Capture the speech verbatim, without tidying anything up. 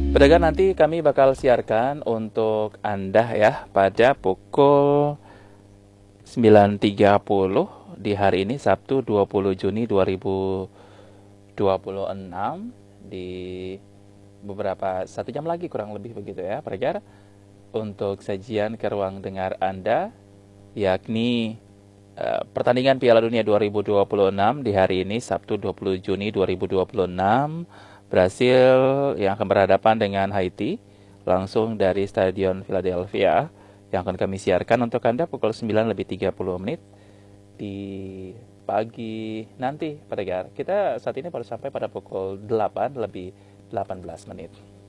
Pendengar, nanti kami bakal siarkan untuk Anda ya pada pukul sembilan tiga puluh di hari ini Sabtu dua puluh Juni dua ribu dua puluh enam, di beberapa satu jam lagi kurang lebih begitu ya pendengar, untuk sajian ke ruang dengar Anda, yakni eh, pertandingan Piala Dunia dua ribu dua puluh enam di hari ini Sabtu dua puluh Juni dua ribu dua puluh enam. Brasil yang akan berhadapan dengan Haiti langsung dari Stadion Philadelphia, yang akan kami siarkan untuk Anda pukul sembilan lebih tiga puluh menit di pagi nanti pendengar. Kita saat ini baru sampai pada pukul delapan lebih delapan belas menit.